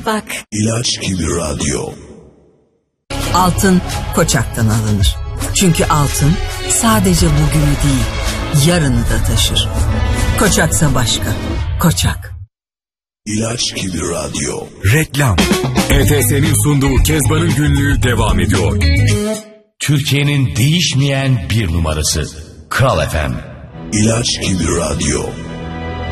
bak. İlaç gibi radyo. Altın Koçak'tan alınır. Çünkü altın sadece bugünü değil, yarını da taşır. Koçaksa başka. Koçak. İlaç gibi radyo. Reklam. ETS'nin sunduğu Kezban'ın günlüğü devam ediyor. Türkiye'nin değişmeyen bir numarası Kral FM. İlaç gibi radyo.